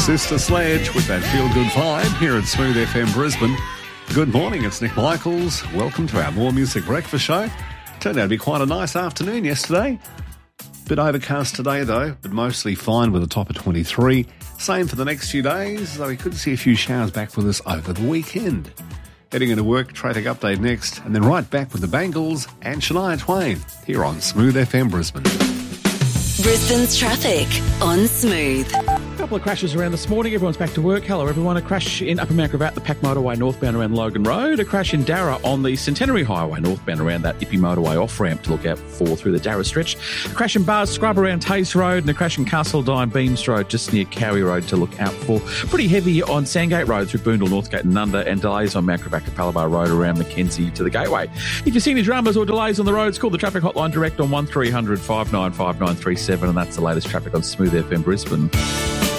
Sister Sledge with that feel-good vibe here at Smooth FM Brisbane. Good morning, it's Nick Michaels. Welcome to our More Music Breakfast Show. Turned out to be quite a nice afternoon yesterday. Bit overcast today though, but mostly fine with a top of 23. Same for the next few days, though we could see a few showers back with us over the weekend. Heading into work, traffic update next, and then right back with the Bangles and Shania Twain here on Smooth FM Brisbane. Brisbane's traffic on Smooth. A couple of crashes around this morning. Everyone's back to work. Hello, everyone. A crash in Upper Mount Gravatt, the Pack Motorway northbound around Logan Road. A crash in Darra on the Centenary Highway northbound around that Ippy Motorway off-ramp to look out for through the Darra stretch. A crash in Bars Scrub around Taze Road, and a crash in Castledine Beams Road just near Cowie Road to look out for. Pretty heavy on Sandgate Road through Boondall, Northgate and Nunda, and delays on Mount Gravatt Capalaba Road around Mackenzie to the Gateway. If you see any dramas or delays on the roads, call the traffic hotline direct on 1300 595937, and that's the latest traffic on Smooth FM Brisbane.